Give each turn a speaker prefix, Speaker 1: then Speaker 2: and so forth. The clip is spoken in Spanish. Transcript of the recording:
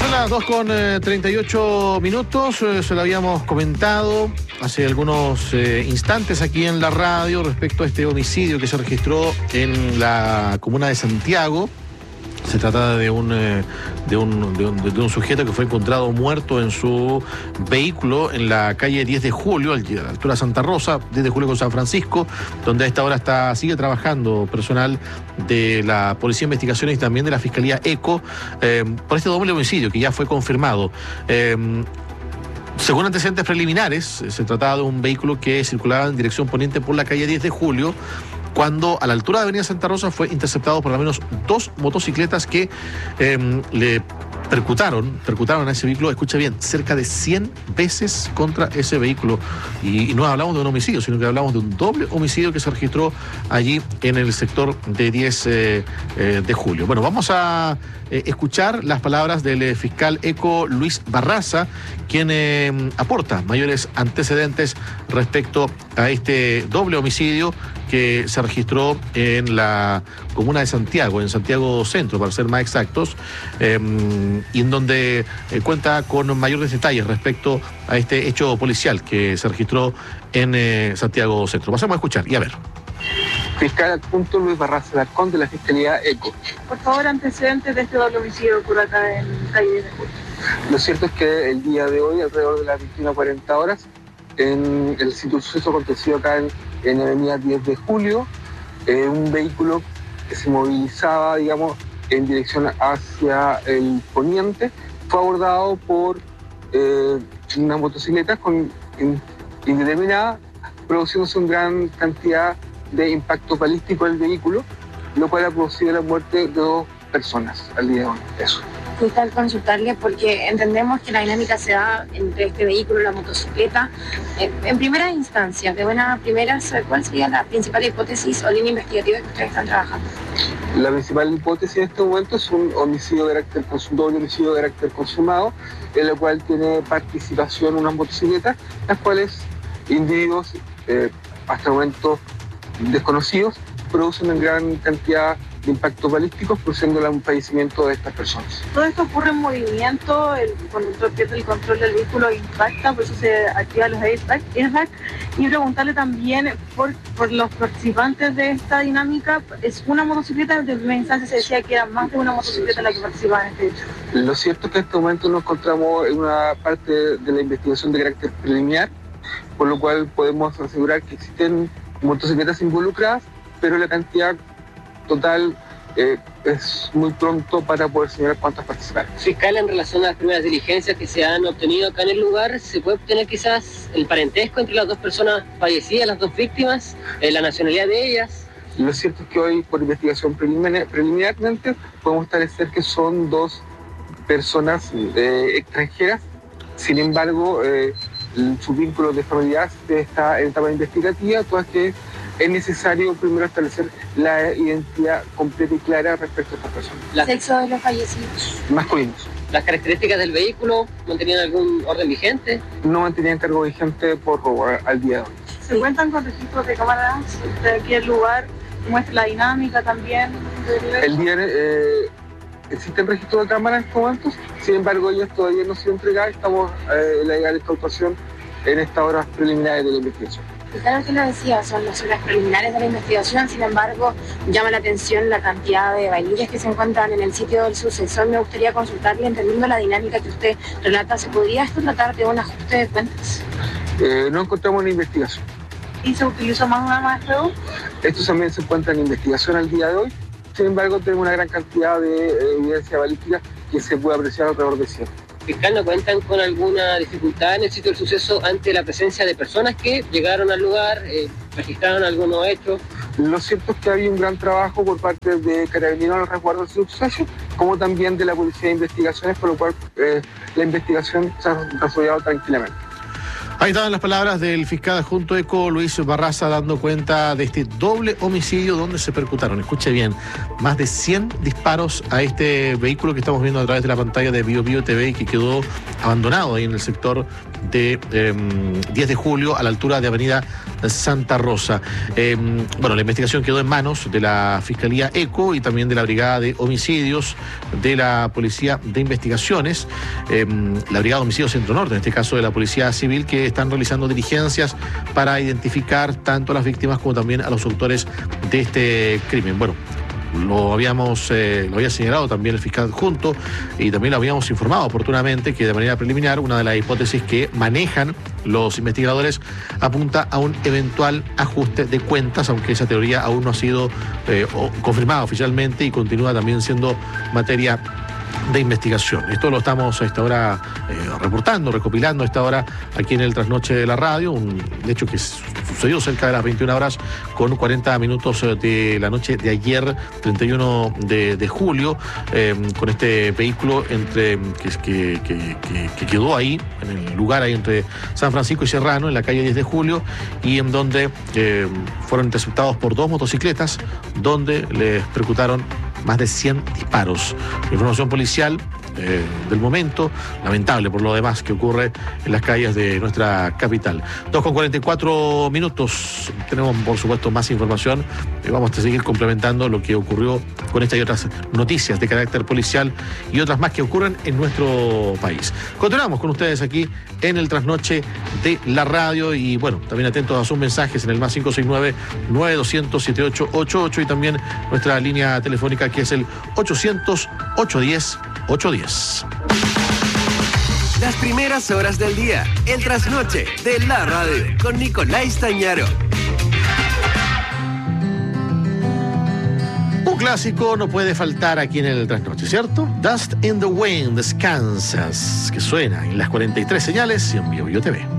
Speaker 1: Son las 2:38, se lo habíamos comentado hace algunos instantes aquí en la radio respecto a este homicidio que se registró en la comuna de Santiago. Se trata de un sujeto que fue encontrado muerto en su vehículo en la calle 10 de Julio, a la altura de Santa Rosa, 10 de Julio con San Francisco, donde a esta hora sigue trabajando personal de la Policía de Investigaciones y también de la Fiscalía ECO por este doble homicidio que ya fue confirmado. Según antecedentes preliminares, se trataba de un vehículo que circulaba en dirección poniente por la calle 10 de Julio, cuando a la altura de Avenida Santa Rosa fue interceptado por al menos dos motocicletas que le percutaron a ese vehículo, escucha bien, cerca de 100 veces contra ese vehículo. Y no hablamos de un homicidio, sino que hablamos de un doble homicidio que se registró allí en el sector de 10 de julio. Bueno, vamos a escuchar las palabras del fiscal ECO Luis Barraza, quien aporta mayores antecedentes respecto a este doble homicidio que se registró en la comuna de Santiago, en Santiago Centro, para ser más exactos, y en donde cuenta con mayores detalles respecto a este hecho policial que se registró en Santiago Centro. Pasamos a escuchar y a ver.
Speaker 2: Fiscal adjunto Luis Barraza Larcón de la Fiscalía ECO.
Speaker 3: Por favor, antecedentes de este doble homicidio que ocurre acá en calle 10 de Julio.
Speaker 2: Lo cierto es que el día de hoy, alrededor de las 21:40 horas, en el sitio del suceso acontecido acá en Avenida 10 de Julio, un vehículo que se movilizaba, digamos, en dirección hacia el poniente, fue abordado por unas motocicletas indeterminadas, produciéndose una gran cantidad de impacto balístico del vehículo, lo cual ha producido la muerte de dos personas al día de hoy. Eso.
Speaker 3: Fiscal, consultarle porque entendemos que la dinámica se da entre este vehículo y la motocicleta. En primera instancia, de buena primera, ¿cuál sería la principal hipótesis o línea investigativa que ustedes están trabajando?
Speaker 2: La principal hipótesis en este momento es un homicidio de carácter doble homicidio de carácter consumado, en el cual tiene participación unas motocicletas, las cuales individuos hasta el momento desconocidos producen en gran cantidad de impactos balísticos, produciendo el fallecimiento de estas personas.
Speaker 3: Todo esto ocurre en movimiento, el conductor pierde el control del vehículo e impacta, por eso se activan los airbags. Y preguntarle también por los participantes de esta dinámica. ¿Es una motocicleta? En primera instancia se decía que era más de una motocicleta la que participaba en este hecho.
Speaker 2: Lo cierto es que en este momento nos encontramos en una parte de la investigación de carácter preliminar, por lo cual podemos asegurar que existen motocicletas involucradas, pero la cantidad total es muy pronto para poder señalar cuántas participaron.
Speaker 4: Fiscal, en relación a las primeras diligencias que se han obtenido acá en el lugar, ¿se puede obtener quizás el parentesco entre las dos personas fallecidas, las dos víctimas, la nacionalidad de ellas?
Speaker 2: Lo cierto es que hoy, por investigación preliminarmente, podemos establecer que son dos personas extranjeras. Sin embargo, su vínculo de familiaridad está en etapa investigativa, todas que es necesario primero establecer la identidad completa y clara respecto a estas personas.
Speaker 3: ¿El sexo de los fallecidos?
Speaker 2: Masculinos.
Speaker 4: ¿Las características del vehículo mantenían algún orden vigente?
Speaker 2: No mantenían cargo vigente por robo al día de hoy.
Speaker 3: ¿Se cuentan con registros de cámaras de aquí el lugar? ¿Muestra la dinámica también?
Speaker 2: El día existen registros de cámaras en estos momentos, sin embargo ellas todavía no se han entregado. Estamos en la legal incautación en estas horas preliminares de la investigación.
Speaker 3: Claro que lo decía, son las horas preliminares de la investigación, sin embargo, llama la atención la cantidad de vainillas que se encuentran en el sitio del sucesor. Me gustaría consultarle, entendiendo la dinámica que usted relata, ¿se podría esto tratar de un ajuste de cuentas?
Speaker 2: No encontramos una investigación.
Speaker 3: ¿Y se utilizó más una arma de fuego?
Speaker 2: Esto también se encuentra en investigación al día de hoy, sin embargo, tenemos una gran cantidad de evidencia balística que se puede apreciar alrededor de 100.
Speaker 4: Fiscal, ¿no cuentan con alguna dificultad en el sitio del suceso ante la presencia de personas que llegaron al lugar, registraron algunos hechos?
Speaker 2: Lo cierto es que había un gran trabajo por parte de Carabineros al resguardo del suceso, como también de la Policía de Investigaciones, por lo cual la investigación se ha desarrollado tranquilamente.
Speaker 1: Ahí estaban las palabras del fiscal adjunto ECO Luis Barraza dando cuenta de este doble homicidio donde se percutaron, escuche bien, más de 100 disparos a este vehículo que estamos viendo a través de la pantalla de Bio Bio TV y que quedó abandonado ahí en el sector de 10 de julio a la altura de Avenida Santa Rosa. Bueno, la investigación quedó en manos de la Fiscalía ECO y también de la Brigada de Homicidios de la Policía de Investigaciones, la Brigada de Homicidios Centro Norte, en este caso de la Policía Civil, que están realizando diligencias para identificar tanto a las víctimas como también a los autores de este crimen. Bueno, lo había señalado también el fiscal adjunto y también lo habíamos informado oportunamente que de manera preliminar una de las hipótesis que manejan los investigadores apunta a un eventual ajuste de cuentas, aunque esa teoría aún no ha sido confirmada oficialmente y continúa también siendo materia de investigación. Esto lo estamos a esta hora reportando, recopilando a esta hora aquí en el Trasnoche de la Radio, un hecho que sucedió cerca de las 21 horas con 40 minutos de la noche de ayer, 31 de julio, con este vehículo que quedó ahí, en el lugar ahí entre San Francisco y Serrano, en la calle 10 de julio, y en donde fueron interceptados por 2 motocicletas, donde les percutaron más de 100 disparos. Información policial del momento, lamentable por lo demás que ocurre en las calles de nuestra capital. 2:44 minutos. Tenemos, por supuesto, más información. Vamos a seguir complementando lo que ocurrió con esta y otras noticias de carácter policial y otras más que ocurren en nuestro país. Continuamos con ustedes aquí en el Trasnoche de la Radio y, bueno, también atentos a sus mensajes en el más 569-9200-7888 y también nuestra línea telefónica que es el 800-810-810.
Speaker 5: Las primeras horas del día, el Trasnoche de la Radio, con Nicolás Stañaro.
Speaker 1: Un clásico no puede faltar aquí en el Trasnoche, ¿cierto? Dust in the Wind, Descansas, que suena en las 43 señales y en Bio TV.